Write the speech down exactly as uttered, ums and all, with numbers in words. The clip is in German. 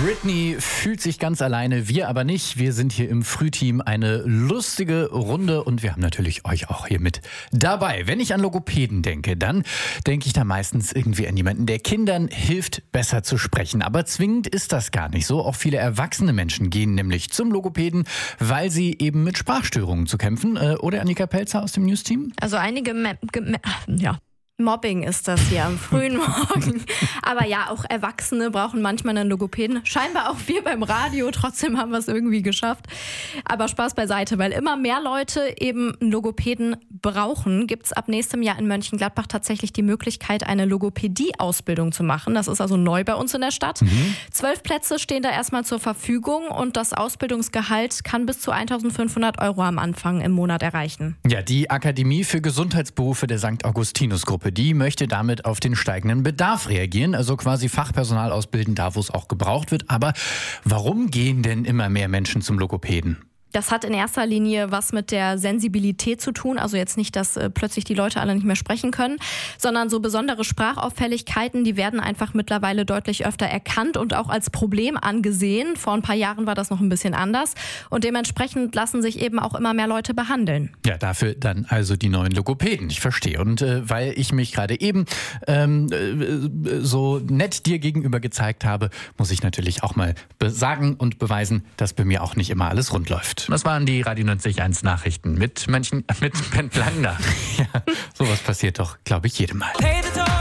Britney fühlt sich ganz alleine, wir aber nicht. Wir sind hier im Frühteam eine lustige Runde und wir haben natürlich euch auch hier mit dabei. Wenn ich an Logopäden denke, dann denke ich da meistens irgendwie an jemanden, der Kindern hilft, besser zu sprechen. Aber zwingend ist das gar nicht so. Auch viele erwachsene Menschen gehen nämlich zum Logopäden, weil sie eben mit Sprachstörungen zu kämpfen. Äh, oder Annika Pelzer aus dem News-Team? Also einige, Me- Ge- ja. Mobbing ist das hier am frühen Morgen. Aber ja, auch Erwachsene brauchen manchmal einen Logopäden. Scheinbar auch wir beim Radio. Trotzdem haben wir es irgendwie geschafft. Aber Spaß beiseite, weil immer mehr Leute eben einen Logopäden brauchen, gibt es ab nächstem Jahr in Mönchengladbach tatsächlich die Möglichkeit, eine Logopädie-Ausbildung zu machen. Das ist also neu bei uns in der Stadt. Mhm. Zwölf Plätze stehen da erstmal zur Verfügung und das Ausbildungsgehalt kann bis zu eintausendfünfhundert Euro am Anfang im Monat erreichen. Ja, die Akademie für Gesundheitsberufe der Sankt Augustinus-Gruppe, die möchte damit auf den steigenden Bedarf reagieren, also quasi Fachpersonal ausbilden, da wo es auch gebraucht wird. Aber warum gehen denn immer mehr Menschen zum Logopäden? Das hat in erster Linie was mit der Sensibilität zu tun. Also jetzt nicht, dass äh, plötzlich die Leute alle nicht mehr sprechen können, sondern so besondere Sprachauffälligkeiten, die werden einfach mittlerweile deutlich öfter erkannt und auch als Problem angesehen. Vor ein paar Jahren war das noch ein bisschen anders. Und dementsprechend lassen sich eben auch immer mehr Leute behandeln. Ja, dafür dann also die neuen Logopäden. Ich verstehe. Und äh, weil ich mich gerade eben ähm, äh, so nett dir gegenüber gezeigt habe, muss ich natürlich auch mal sagen und beweisen, dass bei mir auch nicht immer alles rund läuft. Das waren die Radio neunzig Komma eins Nachrichten mit Menschen, mit Ben Plander. Ja, sowas passiert doch, glaube ich, jedem Mal.